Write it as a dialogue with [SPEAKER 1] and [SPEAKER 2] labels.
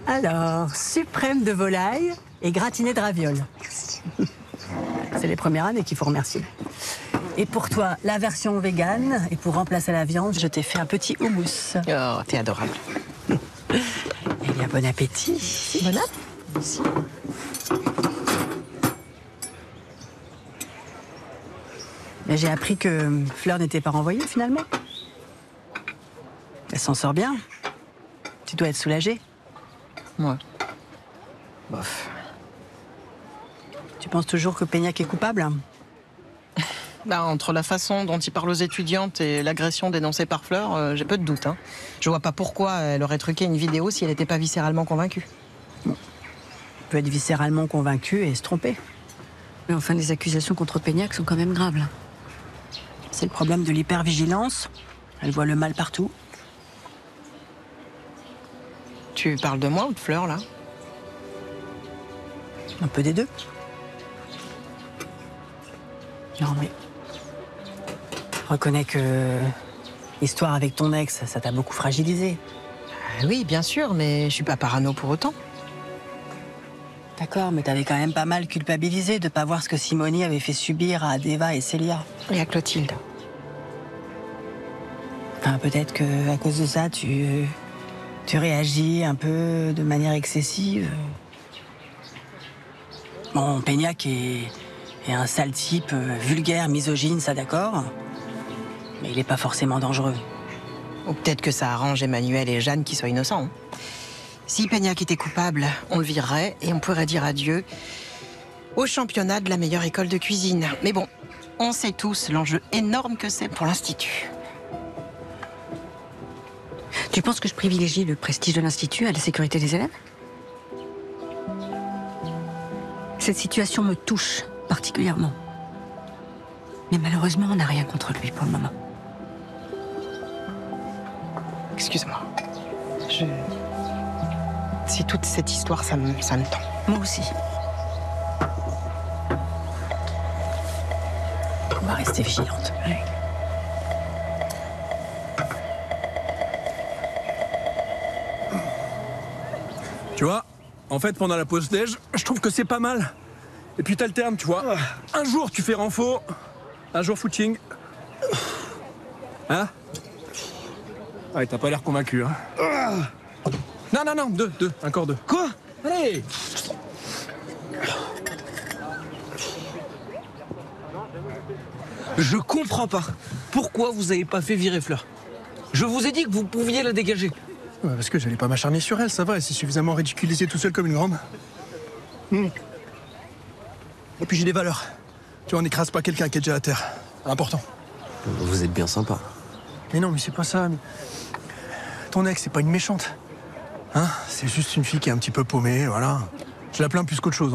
[SPEAKER 1] Alors, suprême de volaille et gratiné de ravioles. C'est les premières années qu'il faut remercier. Et pour toi, la version végane. Et pour remplacer la viande, je t'ai fait un petit houmous.
[SPEAKER 2] Oh, t'es adorable.
[SPEAKER 1] Eh bien, bon appétit.
[SPEAKER 2] Bon appétit.
[SPEAKER 1] Mais j'ai appris que Fleur n'était pas renvoyée, finalement. Elle s'en sort bien. Tu dois être soulagée.
[SPEAKER 2] Ouais. Bof.
[SPEAKER 1] Tu penses toujours que Peignac est coupable?
[SPEAKER 2] Bah, entre la façon dont il parle aux étudiantes et l'agression dénoncée par Fleur, j'ai peu de doute. Hein. Je vois pas pourquoi elle aurait truqué une vidéo si elle n'était pas viscéralement convaincue.
[SPEAKER 1] On peut être viscéralement convaincu et se tromper.
[SPEAKER 3] Mais enfin, les accusations contre Peignac sont quand même graves, là.
[SPEAKER 1] C'est le problème de l'hypervigilance. Elle voit le mal partout.
[SPEAKER 2] Tu parles de moi ou de Fleur, là?
[SPEAKER 1] Un peu des deux. Non, mais... Reconnais que l'histoire avec ton ex, ça t'a beaucoup fragilisé.
[SPEAKER 2] Oui, bien sûr, mais je suis pas parano pour autant.
[SPEAKER 1] D'accord, mais t'avais quand même pas mal culpabilisé de pas voir ce que Simonie avait fait subir à Adéva et Célia.
[SPEAKER 2] Et à Clotilde.
[SPEAKER 1] Enfin, peut-être que à cause de ça, tu réagis un peu de manière excessive. Bon, Peignac est un sale type, vulgaire, misogyne, ça d'accord. Mais il est pas forcément dangereux.
[SPEAKER 2] Ou peut-être que ça arrange Emmanuel et Jeanne qui soient innocents. Hein. Si Peignac était coupable, on le virerait et on pourrait dire adieu au championnat de la meilleure école de cuisine. Mais bon, on sait tous l'enjeu énorme que c'est pour l'Institut.
[SPEAKER 3] Tu penses que je privilégie le prestige de l'Institut à la sécurité des élèves? Cette situation me touche particulièrement. Mais malheureusement, on n'a rien contre lui pour le moment.
[SPEAKER 2] Excuse-moi. Si toute cette histoire, ça me tend.
[SPEAKER 3] Moi aussi.
[SPEAKER 1] On va rester vigilante.
[SPEAKER 3] Ouais.
[SPEAKER 4] Tu vois, en fait, pendant la pause déj, je trouve que c'est pas mal. Et puis t'alternes, tu vois. Un jour, tu fais renfort. Un jour, footing. Hein? Ah, t'as pas l'air convaincu, hein. Non, non, non, deux, encore deux.
[SPEAKER 5] Quoi?
[SPEAKER 4] Allez!
[SPEAKER 5] Je comprends pas. Pourquoi vous avez pas fait virer Fleur? Je vous ai dit que vous pouviez la dégager.
[SPEAKER 4] Ouais, parce que j'allais pas m'acharner sur elle, ça va, elle s'est suffisamment ridiculisée tout seule comme une grande. Et puis j'ai des valeurs. Tu vois, on n'écrase pas quelqu'un qui est déjà à terre. C'est important.
[SPEAKER 6] Vous êtes bien sympa.
[SPEAKER 4] Mais non, mais c'est pas ça. Mais... Ton ex, c'est pas une méchante. Hein? C'est juste une fille qui est un petit peu paumée, voilà. Je la plains plus qu'autre chose.